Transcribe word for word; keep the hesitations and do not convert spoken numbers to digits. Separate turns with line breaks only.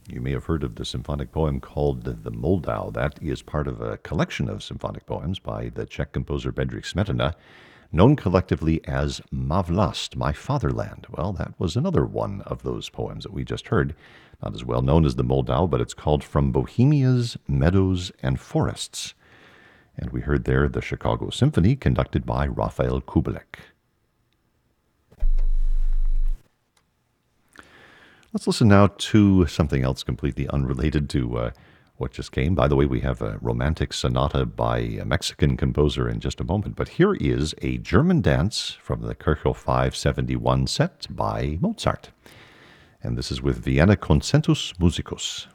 You may have heard of the symphonic poem called the Moldau. That is part of a collection of symphonic poems by the Czech composer Bedřich Smetana, known collectively as Má vlast, My Fatherland. Well, that was another one of those poems that we just heard. Not as well known as the Moldau, but it's called From Bohemia's Meadows and Forests. And we heard there the Chicago Symphony conducted by Rafael Kubelik. Let's listen now to something else completely unrelated to uh, what just came. By the way, we have a romantic sonata by a Mexican composer in just a moment. But here is a German dance from the Kirchhoff five seventy-one set by Mozart. And this is with Vienna Concentus Musicus.